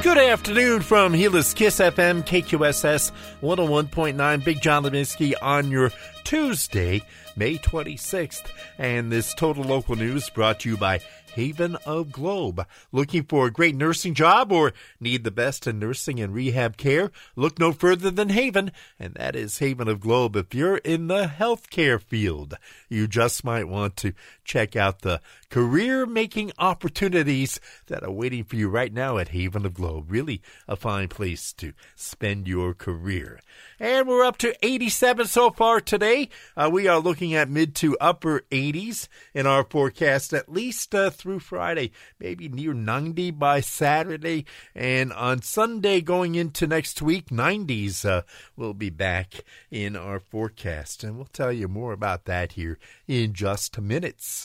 Good afternoon from Helix Kiss FM, KQSS 101.9. Big John Levinsky on your Tuesday, May 26th. And this Total Local News brought to you by Haven of Globe. Looking for a great nursing job or need the best in nursing and rehab care? Look no further than Haven, and that is Haven of Globe. If you're in the healthcare field, you just might want to check out the career-making opportunities that are waiting for you right now at Haven of Globe. Really a fine place to spend your career. And we're up to 87 so far today. We are looking at mid to upper 80s in our forecast, at least through Friday, maybe near 90 by Saturday. And on Sunday going into next week, 90s will be back in our forecast. And we'll tell you more about that here in just minutes.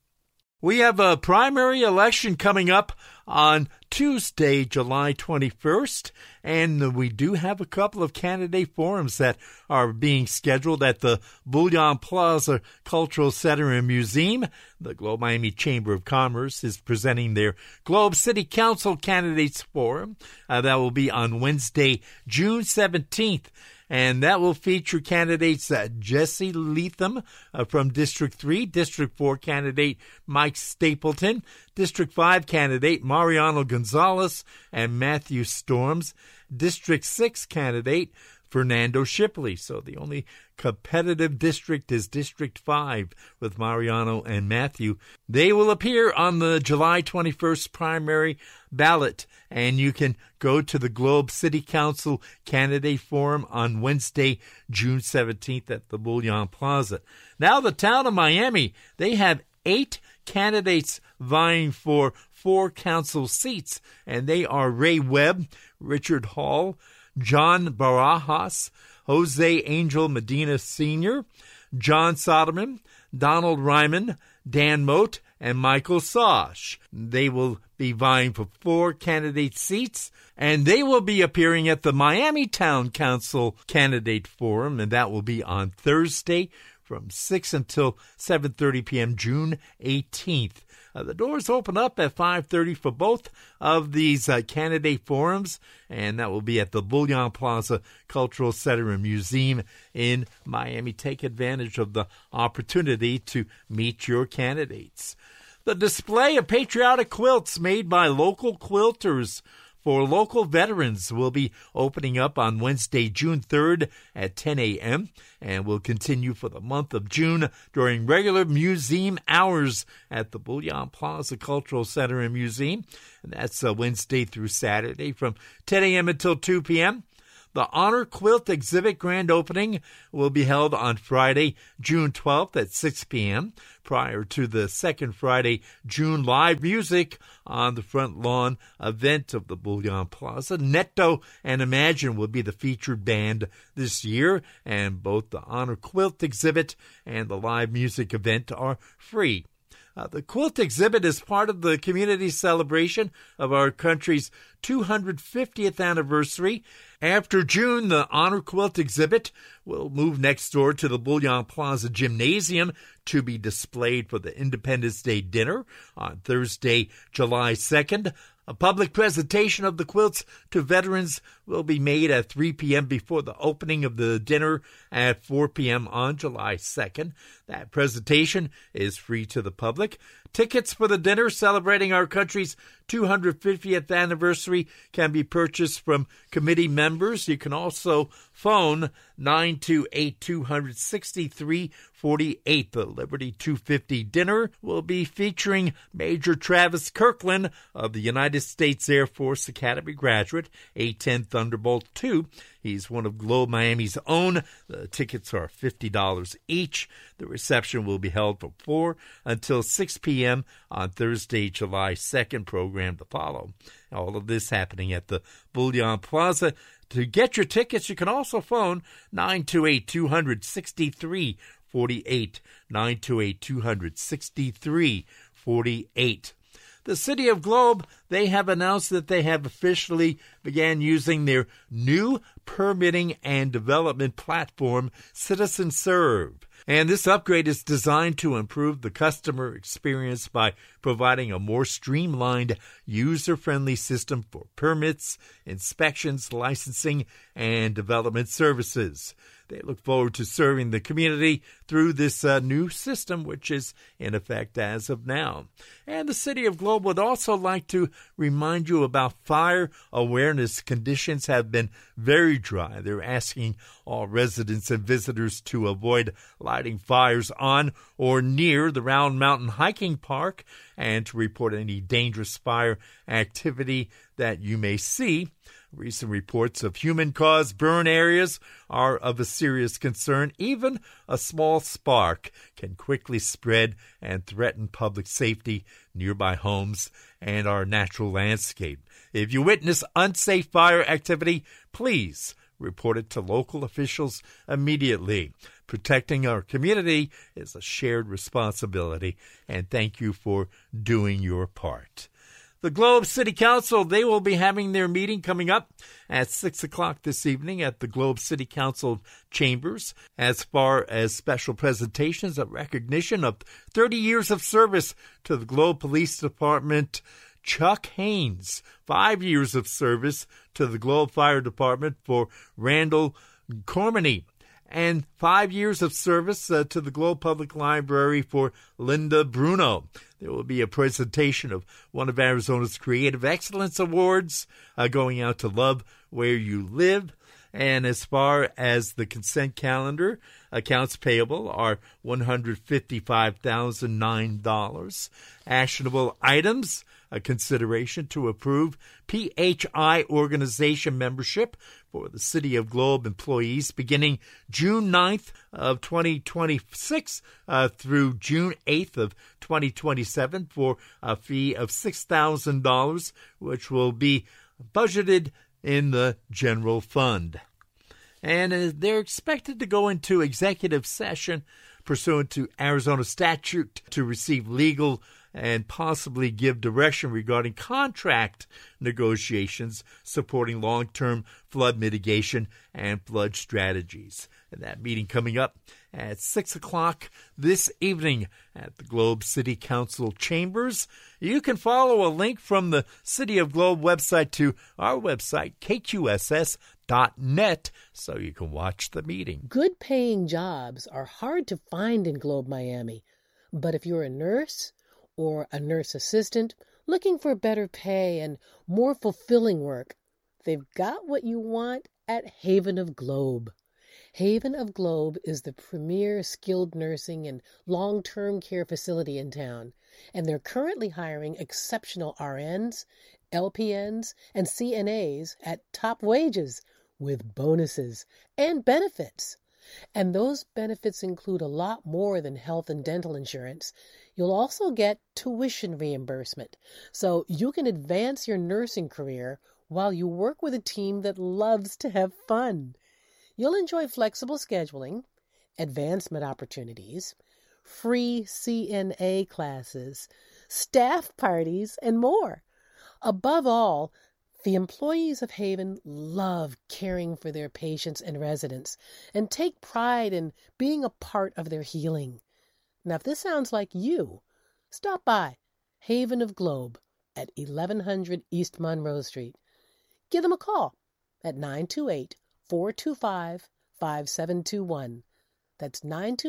We have a primary election coming up on Tuesday, July 21st, and we do have a couple of candidate forums that are being scheduled at the Bullion Plaza Cultural Center and Museum. The Globe Miami Chamber of Commerce is presenting their Globe City Council Candidates Forum. That will be on Wednesday, June 17th. And that will feature candidates Jesse Leatham from District 3, District 4 candidate Mike Stapleton, District 5 candidate Mariano Gonzalez and Matthew Storms, District 6 candidate Fernando Shipley. So the only competitive district is District 5 with Mariano and Matthew. They will appear on the July 21st primary ballot, and you can go to the Globe City Council Candidate Forum on Wednesday, June 17th at the Bullion Plaza. Now the town of Miami, they have 8 candidates vying for 4 council seats, and they are Ray Webb, Richard Hall, John Barajas, Jose Angel Medina Sr., John Soderman, Donald Ryman, Dan Moat, and Michael Sosh. They will be vying for 4 candidate seats, and they will be appearing at the Miami Town Council Candidate Forum, and that will be on Thursday from 6 until 7:30 p.m., June 18th. The doors open up at 5:30 for both of these candidate forums, and that will be at the Bullion Plaza Cultural Center and Museum in Miami. Take advantage of the opportunity to meet your candidates. The display of patriotic quilts made by local quilters for local veterans will be opening up on Wednesday, June 3rd at 10 a.m. and will continue for the month of June during regular museum hours at the Bullion Plaza Cultural Center and Museum. And that's Wednesday through Saturday from 10 a.m. until 2 p.m. The Honor Quilt Exhibit grand opening will be held on Friday, June 12th at 6 p.m. prior to the second Friday June live music on the front lawn event of the Bullion Plaza. Netto and Imagine will be the featured band this year, and both the Honor Quilt Exhibit and the live music event are free. The quilt exhibit is part of the community celebration of our country's 250th anniversary. After June, the Honor Quilt exhibit will move next door to the Bullion Plaza Gymnasium to be displayed for the Independence Day dinner on Thursday, July 2nd. A public presentation of the quilts to veterans will be made at 3 p.m. before the opening of the dinner at 4 p.m. on July 2nd. That presentation is free to the public. Tickets for the dinner celebrating our country's 250th anniversary can be purchased from committee members. You can also phone 928-263-48. The Liberty 250 dinner will be featuring Major Travis Kirkland of the United States Air Force Academy graduate, A-10 Thunderbolt II. He's one of Globe Miami's own. The tickets are $50 each. The reception will be held from 4 until 6 p.m. on Thursday, July 2nd, program to follow. All of this happening at the Bullion Plaza. To get your tickets, you can also phone 928-263-48, 928-263-48. The City of Globe, they have announced that they have officially began using their new permitting and development platform, Citizen Serve. And this upgrade is designed to improve the customer experience by providing a more streamlined, user-friendly system for permits, inspections, licensing, and development services. They look forward to serving the community through this new system, which is in effect as of now. And the City of Globe would also like to remind you about fire awareness. Conditions have been very dry. They're asking all residents and visitors to avoid lighting fires on or near the Round Mountain Hiking Park and to report any dangerous fire activity that you may see. Recent reports of human-caused burn areas are of a serious concern. Even a small spark can quickly spread and threaten public safety, nearby homes, and our natural landscape. If you witness unsafe fire activity, please report it to local officials immediately. Protecting our community is a shared responsibility, and thank you for doing your part. The Globe City Council, they will be having their meeting coming up at 6 o'clock this evening at the Globe City Council chambers. As far as special presentations of recognition of 30 years of service to the Globe Police Department, Chuck Haynes, 5 years of service to the Globe Fire Department for Randall Cormany, and 5 years of service to the Globe Public Library for Linda Bruno. There will be a presentation of one of Arizona's Creative Excellence Awards going out to Love Where You Live. And as far as the consent calendar, accounts payable are $155,009. Actionable items, a consideration to approve PHI organization membership for the City of Globe employees beginning June 9th of 2026 through June 8th of 2027 for a fee of $6,000, which will be budgeted in the general fund. And they're expected to go into executive session pursuant to Arizona statute to receive legal and possibly give direction regarding contract negotiations supporting long-term flood mitigation and flood strategies. And that meeting coming up at 6 o'clock this evening at the Globe City Council chambers. You can follow a link from the City of Globe website to our website, KQSS.net, so you can watch the meeting. Good paying jobs are hard to find in Globe Miami, but if you're a nurse or a nurse assistant looking for better pay and more fulfilling work, they've got what you want at Haven of Globe. Haven of Globe is the premier skilled nursing and long-term care facility in town, and they're currently hiring exceptional RNs, LPNs, and CNAs at top wages with bonuses and benefits. And those benefits include a lot more than health and dental insurance. You'll also get tuition reimbursement, so you can advance your nursing career while you work with a team that loves to have fun. You'll enjoy flexible scheduling, advancement opportunities, free CNA classes, staff parties, and more. Above all, the employees of Haven love caring for their patients and residents and take pride in being a part of their healing. Now, if this sounds like you, stop by Haven of Globe at 1100 East Monroe Street. Give them a call at 928-425-5721. That's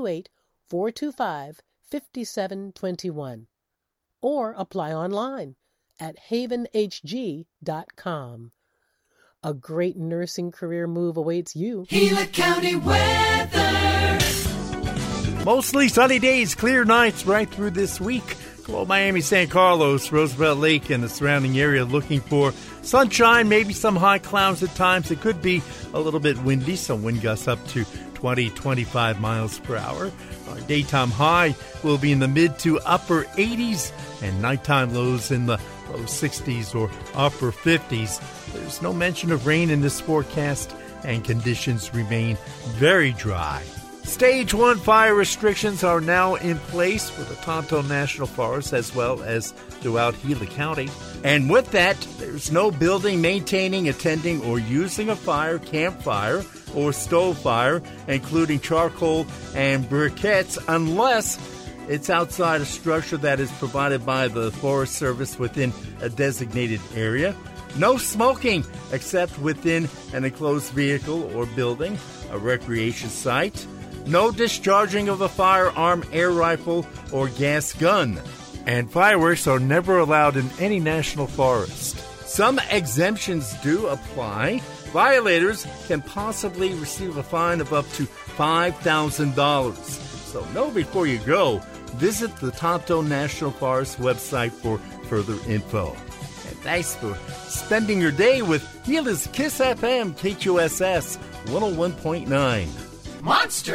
928-425-5721. Or apply online at havenhg.com. A great nursing career move awaits you. Gila County weather. Mostly sunny days, clear nights right through this week. Globe Miami, San Carlos, Roosevelt Lake, and the surrounding area looking for sunshine, maybe some high clouds at times. It could be a little bit windy, some wind gusts up to 20-25 miles per hour. Our daytime high will be in the mid to upper 80s and nighttime lows in the low 60s or upper 50s. There's no mention of rain in this forecast, and conditions remain very dry. Stage 1 fire restrictions are now in place for the Tonto National Forest as well as throughout Gila County. And with that, there's no building, maintaining, attending, or using a campfire, or stove fire, including charcoal and briquettes, unless it's outside a structure that is provided by the Forest Service within a designated area. No smoking except within an enclosed vehicle or building, a recreation site. No discharging of a firearm, air rifle, or gas gun. And fireworks are never allowed in any national forest. Some exemptions do apply. Violators can possibly receive a fine of up to $5,000. So know before you go. Visit the Tonto National Forest website for further info. And thanks for spending your day with Gila's Kiss FM KQSS 101.9. Monster